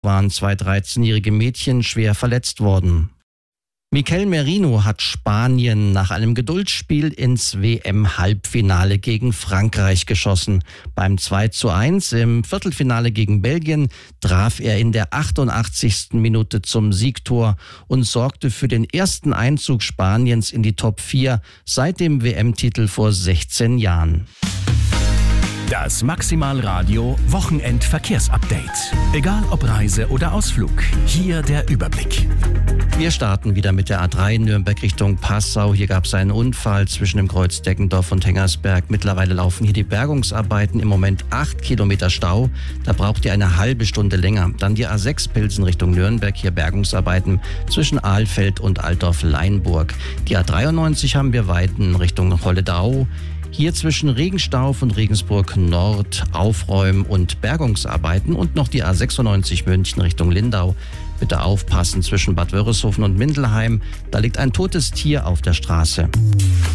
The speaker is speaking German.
waren 2 13-jährige Mädchen schwer verletzt worden. Mikel Merino hat Spanien nach einem Geduldsspiel ins WM-Halbfinale gegen Frankreich geschossen. Beim 2:1 im Viertelfinale gegen Belgien traf er in der 88. Minute zum Siegtor und sorgte für den ersten Einzug Spaniens in die Top 4 seit dem WM-Titel vor 16 Jahren. Das Maximalradio Wochenendverkehrsupdate. Egal ob Reise oder Ausflug, hier der Überblick. Wir starten wieder mit der A3 Nürnberg Richtung Passau. Hier gab es einen Unfall zwischen dem Kreuz Deggendorf und Hengersberg. Mittlerweile laufen hier die Bergungsarbeiten. Im Moment 8 Kilometer Stau. Da braucht ihr eine halbe Stunde länger. Dann die A6 Pilsen Richtung Nürnberg. Hier Bergungsarbeiten zwischen Ahlfeld und Altdorf-Leinburg. Die A93 haben wir Weiten Richtung Holledau. Hier zwischen Regenstauf und Regensburg Nord Aufräum- und Bergungsarbeiten und noch die A96 München Richtung Lindau. Bitte aufpassen zwischen Bad Wörishofen und Mindelheim. Da liegt ein totes Tier auf der Straße.